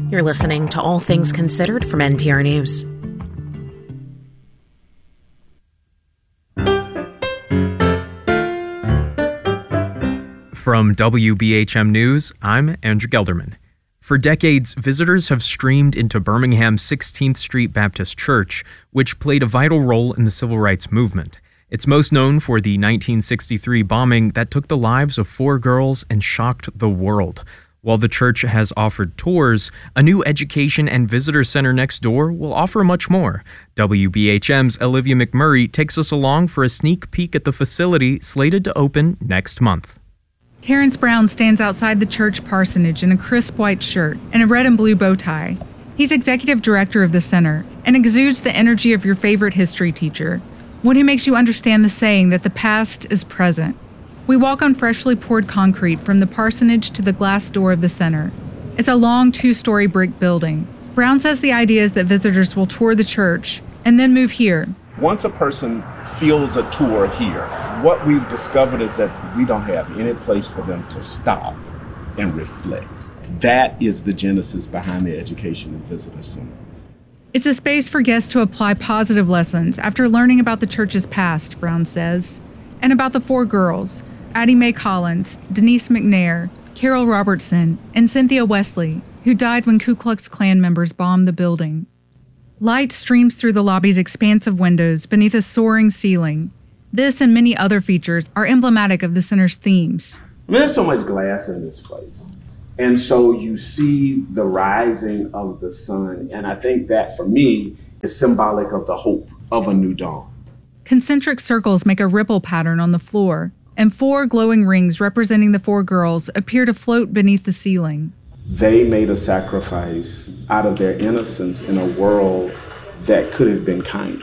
You're listening to All Things Considered from NPR News. From WBHM News, I'm Andrew Gelderman. For decades, visitors have streamed into Birmingham's 16th Street Baptist Church, which played a vital role in the civil rights movement. It's most known for the 1963 bombing that took the lives of 4 girls and shocked the world. While the church has offered tours, a new education and visitor center next door will offer much more. WBHM's Olivia McMurray takes us along for a sneak peek at the facility slated to open next month. Terrence Brown stands outside the church parsonage in a crisp white shirt and a red and blue bow tie. He's executive director of the center and exudes the energy of your favorite history teacher, one who makes you understand the saying that the past is present. We walk on freshly poured concrete from the parsonage to the glass door of the center. It's a long 2-story brick building. Brown says the idea is that visitors will tour the church and then move here. Once a person feels a tour here, what we've discovered is that we don't have any place for them to stop and reflect. That is the genesis behind the Education and Visitor Center. It's a space for guests to apply positive lessons after learning about the church's past, Brown says, and about the 4 girls, Addie Mae Collins, Denise McNair, Carol Robertson, and Cynthia Wesley, who died when Ku Klux Klan members bombed the building. Light streams through the lobby's expansive windows beneath a soaring ceiling. This and many other features are emblematic of the center's themes. There's so much glass in this place. And so you see the rising of the sun. And I think that, for me, is symbolic of the hope of a new dawn. Concentric circles make a ripple pattern on the floor, and 4 glowing rings representing the 4 girls appear to float beneath the ceiling. They made a sacrifice out of their innocence in a world that could have been kinder.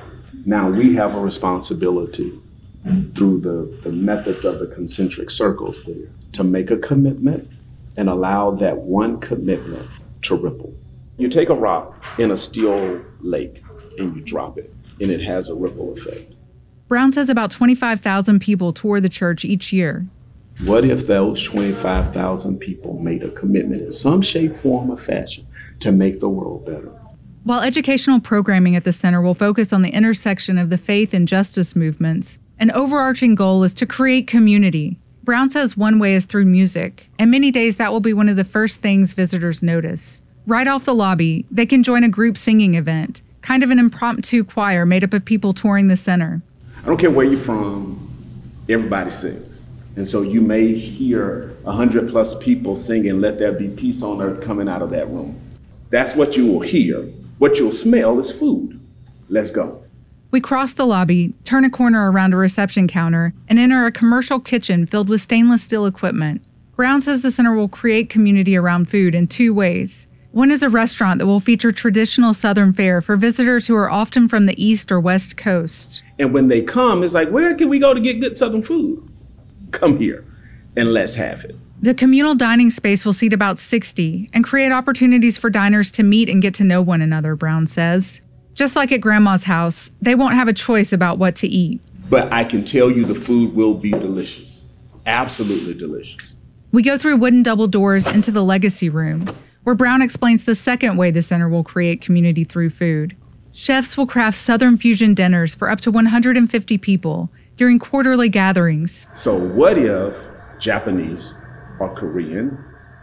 Now we have a responsibility through the methods of the concentric circles there to make a commitment and allow that one commitment to ripple. You take a rock in a still lake and you drop it, and it has a ripple effect. Brown says about 25,000 people tour the church each year. What if those 25,000 people made a commitment in some shape, form, or fashion to make the world better? While educational programming at the center will focus on the intersection of the faith and justice movements, an overarching goal is to create community. Brown says one way is through music, and many days that will be one of the first things visitors notice. Right off the lobby, they can join a group singing event, kind of an impromptu choir made up of people touring the center. I don't care where you're from, everybody sings. And so you may hear 100+ people singing "Let There Be Peace on Earth" coming out of that room. That's what you will hear. What you'll smell is food. Let's go. We cross the lobby, turn a corner around a reception counter, and enter a commercial kitchen filled with stainless steel equipment. Brown says the center will create community around food in 2 ways. One is a restaurant that will feature traditional Southern fare for visitors who are often from the East or West Coast. And when they come, it's like, where can we go to get good Southern food? Come here and let's have it. The communal dining space will seat about 60 and create opportunities for diners to meet and get to know one another, Brown says. Just like at Grandma's house, they won't have a choice about what to eat. But I can tell you the food will be delicious. Absolutely delicious. We go through wooden double doors into the legacy room, where Brown explains the second way the center will create community through food. Chefs will craft Southern fusion dinners for up to 150 people during quarterly gatherings. So what if Japanese or Korean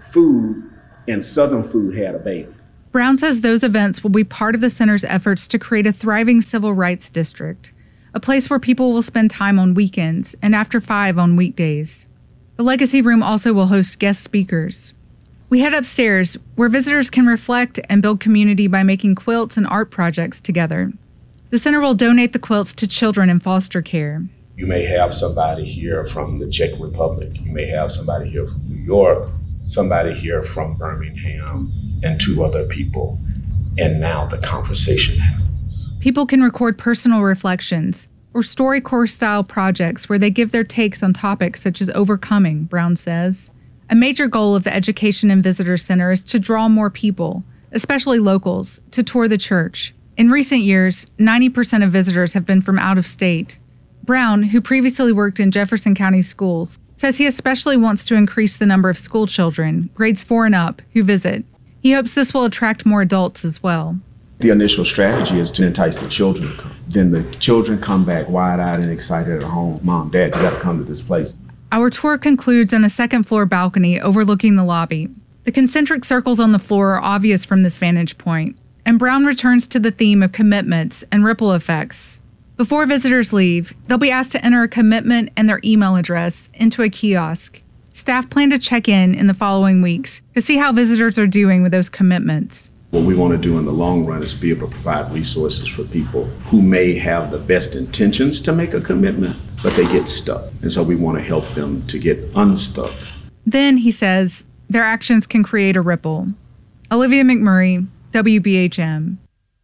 food and Southern food had a baby? Brown says those events will be part of the center's efforts to create a thriving civil rights district, a place where people will spend time on weekends and after 5 on weekdays. The legacy room also will host guest speakers. We head upstairs, where visitors can reflect and build community by making quilts and art projects together. The center will donate the quilts to children in foster care. You may have somebody here from the Czech Republic. You may have somebody here from New York, somebody here from Birmingham, and 2 other people. And now the conversation happens. People can record personal reflections or StoryCorps-style projects where they give their takes on topics such as overcoming, Brown says. A major goal of the Education and Visitor Center is to draw more people, especially locals, to tour the church. In recent years, 90% of visitors have been from out of state. Brown, who previously worked in Jefferson County schools, says he especially wants to increase the number of school children, grades 4 and up, who visit. He hopes this will attract more adults as well. The initial strategy is to entice the children to come. Then the children come back wide-eyed and excited at home. Mom, Dad, you got to come to this place. Our tour concludes on a second-floor balcony overlooking the lobby. The concentric circles on the floor are obvious from this vantage point, and Brown returns to the theme of commitments and ripple effects. Before visitors leave, they'll be asked to enter a commitment and their email address into a kiosk. Staff plan to check in the following weeks to see how visitors are doing with those commitments. What we want to do in the long run is be able to provide resources for people who may have the best intentions to make a commitment, but they get stuck. And so we want to help them to get unstuck. Then, he says, their actions can create a ripple. Olivia McMurray, WBHM.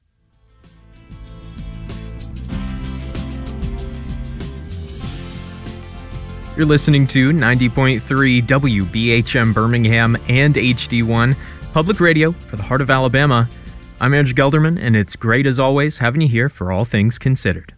You're listening to 90.3 WBHM Birmingham and HD1, public radio for the heart of Alabama. I'm Andrew Gelderman, and it's great as always having you here for All Things Considered.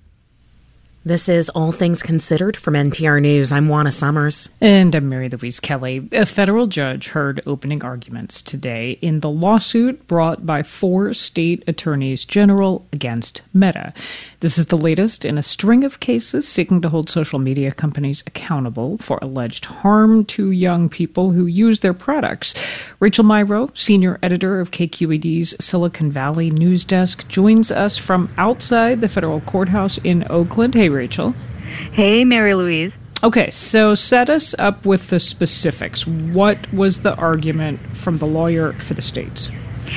This is All Things Considered from NPR News. I'm Juana Summers. And I'm Mary Louise Kelly. A federal judge heard opening arguments today in the lawsuit brought by 4 state attorneys general against Meta. This is the latest in a string of cases seeking to hold social media companies accountable for alleged harm to young people who use their products. Rachel Myrow, senior editor of KQED's Silicon Valley News Desk, joins us from outside the federal courthouse in Oakland. Hey, Rachel. Hey, Mary Louise. Okay, so set us up with the specifics. What was the argument from the lawyer for the states?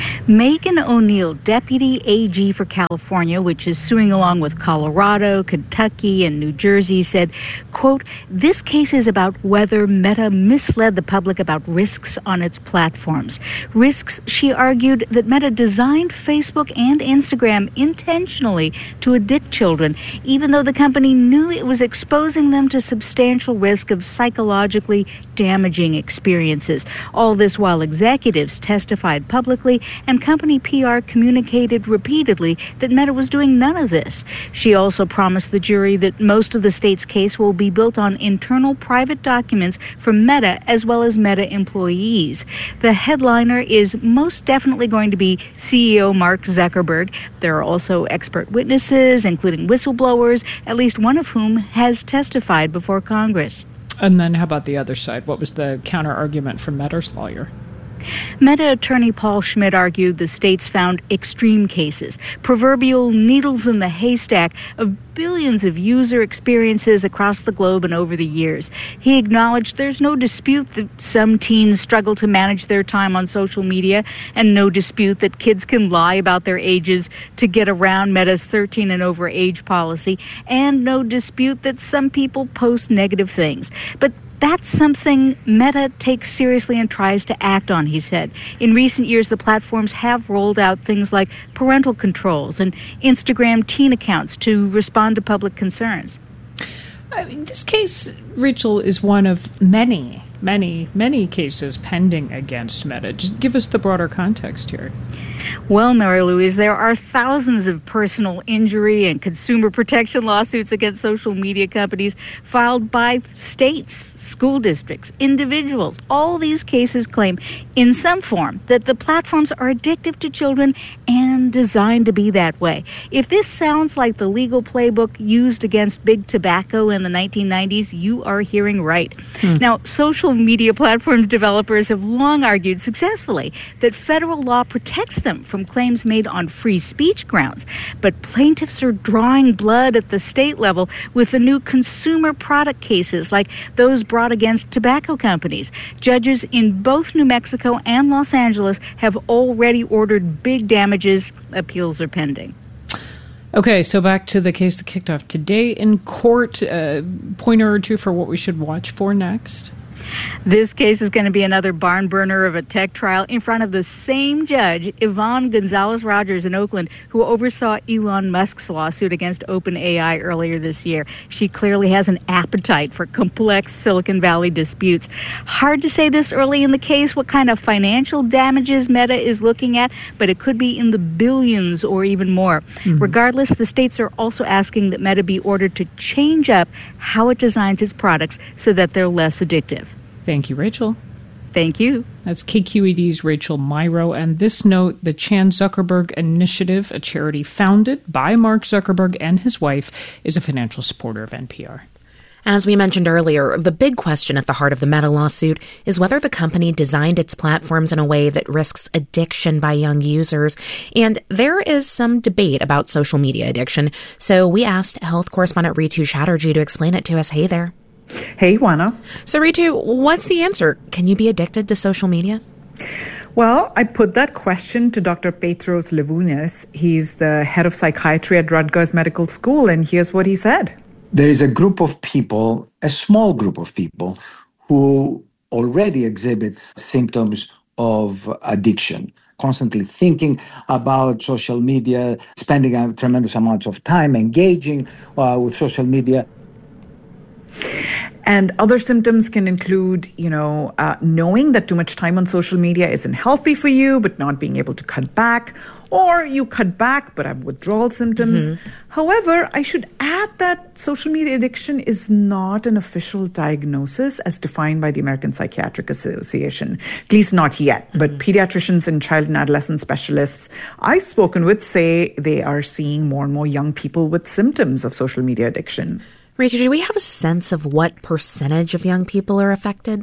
Megan O'Neill, Deputy AG for California, which is suing along with Colorado, Kentucky, and New Jersey, said, quote, "This case is about whether Meta misled the public about risks on its platforms. Risks, she argued, that Meta designed Facebook and Instagram intentionally to addict children, even though the company knew it was exposing them to substantial risk of psychologically damaging experiences. All this while executives testified publicly and company PR communicated repeatedly that Meta was doing none of this. She also promised the jury that most of the state's case will be built on internal private documents from Meta as well as Meta employees. The headliner is most definitely going to be CEO Mark Zuckerberg. There are also expert witnesses, including whistleblowers, at least one of whom has testified before Congress. And then how about the other side? What was the counter-argument from Meta's lawyer? Meta attorney Paul Schmidt argued the states found extreme cases, proverbial needles in the haystack of billions of user experiences across the globe and over the years. He acknowledged there's no dispute that some teens struggle to manage their time on social media, and no dispute that kids can lie about their ages to get around Meta's 13 and over age policy, and no dispute that some people post negative things. But that's something Meta takes seriously and tries to act on, he said. In recent years, the platforms have rolled out things like parental controls and Instagram teen accounts to respond to public concerns. This case, Rachel, is one of many cases pending against Meta. Just give us the broader context here. Well, Mary Louise, there are thousands of personal injury and consumer protection lawsuits against social media companies filed by states, school districts, individuals. All these cases claim in some form that the platforms are addictive to children and designed to be that way. If this sounds like the legal playbook used against big tobacco in the 1990s, you are hearing right. Now, social media platforms developers have long argued successfully that federal law protects them from claims made on free speech grounds. But plaintiffs are drawing blood at the state level with the new consumer product cases like those brought against tobacco companies. Judges in both New Mexico and Los Angeles have already ordered big damages. Appeals are pending. Okay, so back to the case that kicked off today in court. Pointer or two for what we should watch for next? This case is going to be another barn burner of a tech trial in front of the same judge, Yvonne Gonzalez-Rogers in Oakland, who oversaw Elon Musk's lawsuit against OpenAI earlier this year. She clearly has an appetite for complex Silicon Valley disputes. Hard to say this early in the case what kind of financial damages Meta is looking at, but it could be in the billions or even more. Regardless, the states are also asking that Meta be ordered to change up how it designs its products so that they're less addictive. Thank you, Rachel. Thank you. That's KQED's Rachel Myrow. And this note, the Chan Zuckerberg Initiative, a charity founded by Mark Zuckerberg and his wife, is a financial supporter of NPR. As we mentioned earlier, the big question at the heart of the Meta lawsuit is whether the company designed its platforms in a way that risks addiction by young users. And there is some debate about social media addiction. So we asked health correspondent Ritu Chatterjee to explain it to us. Hey there. Hey, Juana. So Ritu, what's the answer? Can you be addicted to social media? Well, I put that question to Dr. Petros Levunis. He's the head of psychiatry at Rutgers Medical School, and here's what he said. There is a group of people, a small group of people, who already exhibit symptoms of addiction, constantly thinking about social media, spending a tremendous amount of time engaging with social media. And other symptoms can include, knowing that too much time on social media isn't healthy for you, but not being able to cut back, or you cut back but have withdrawal symptoms. Mm-hmm. However, I should add that social media addiction is not an official diagnosis as defined by the American Psychiatric Association, at least not yet. Mm-hmm. But pediatricians and child and adolescent specialists I've spoken with say they are seeing more and more young people with symptoms of social media addiction. Rachel, do we have a sense of what percentage of young people are affected?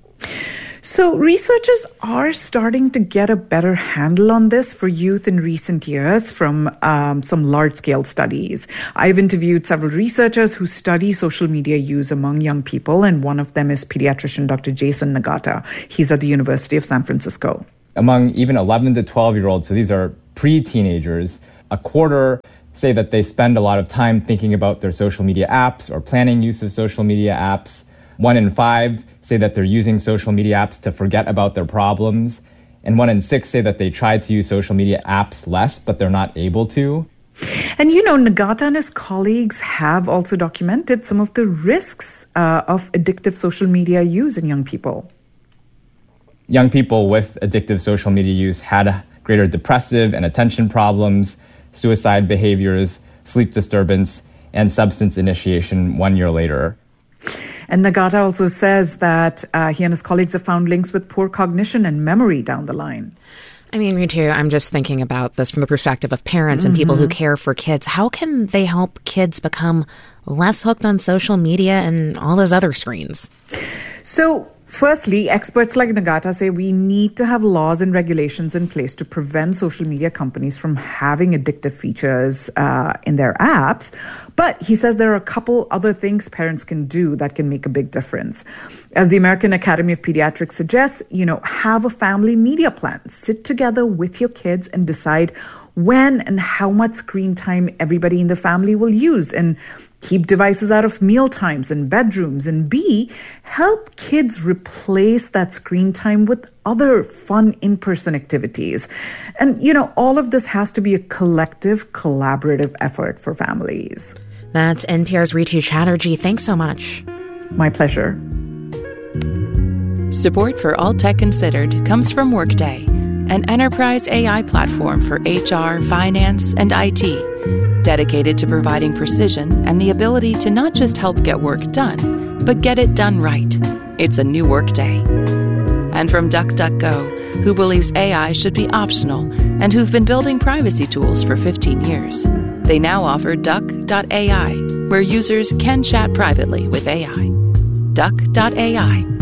So researchers are starting to get a better handle on this for youth in recent years from some large-scale studies. I've interviewed several researchers who study social media use among young people, and one of them is pediatrician Dr. Jason Nagata. He's at the University of San Francisco. Among even 11 to 12-year-olds, so these are pre-teenagers, a quarter say that they spend a lot of time thinking about their social media apps or planning use of social media apps. 1 in 5 say that they're using social media apps to forget about their problems. And 1 in 6 say that they try to use social media apps less, but they're not able to. And, Nagata and his colleagues have also documented some of the risks of addictive social media use in young people. Young people with addictive social media use had greater depressive and attention problems, suicide behaviors, sleep disturbance, and substance initiation 1 year later. And Nagata also says that he and his colleagues have found links with poor cognition and memory down the line. I mean, me too. I'm just thinking about this from the perspective of parents and people who care for kids. How can they help kids become less hooked on social media and all those other screens? So, firstly, experts like Nagata say we need to have laws and regulations in place to prevent social media companies from having addictive features in their apps. But he says there are a couple other things parents can do that can make a big difference. As the American Academy of Pediatrics suggests, have a family media plan. Sit together with your kids and decide when and how much screen time everybody in the family will use, and keep devices out of meal times and bedrooms. And B, help kids replace that screen time with other fun in-person activities. And, all of this has to be a collective, collaborative effort for families. That's NPR's Ritu Chatterjee. Thanks so much. My pleasure. Support for All Tech Considered comes from Workday, an enterprise AI platform for HR, finance, and IT. Dedicated to providing precision and the ability to not just help get work done, but get it done right. It's a new Workday. And from DuckDuckGo, who believes AI should be optional and who've been building privacy tools for 15 years. They now offer Duck.ai, where users can chat privately with AI. Duck.ai.